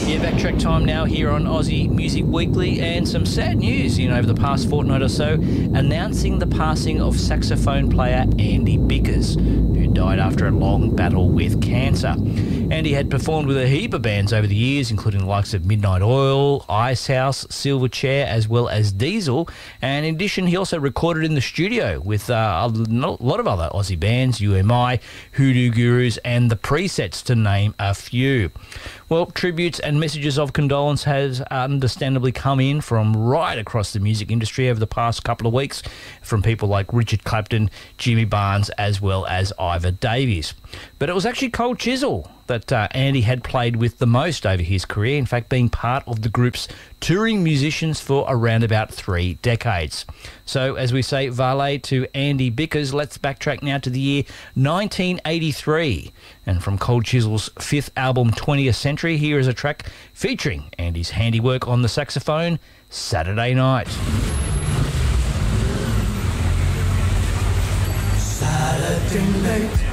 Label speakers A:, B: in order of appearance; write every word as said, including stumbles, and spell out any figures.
A: Yeah, backtrack time now here on Aussie Music Weekly, and some sad news, you know, over the past fortnight or so, announcing the passing of saxophone player Andy Bickers, who died after a long battle with cancer. Andy had performed with a heap of bands over the years, including the likes of Midnight Oil, Icehouse, Silverchair, as well as Diesel. And in addition, he also recorded in the studio with uh, a lot of other Aussie bands, U M I, Hoodoo Gurus, and The Presets, to name a few. Well, tributes and messages of condolence has understandably come in from right across the music industry over the past couple of weeks, from people like Richard Clapton, Jimmy Barnes, as well as Ivor Davies. But it was actually Cold Chisel that uh, Andy had played with the most over his career, in fact being part of the group's touring musicians for around about three decades. So, as we say, valet to Andy Bickers, let's backtrack now to the year nineteen eighty-three. And from Cold Chisel's fifth album, twentieth Century, here is a track featuring Andy's handiwork on the saxophone, Saturday Night.
B: Saturday night.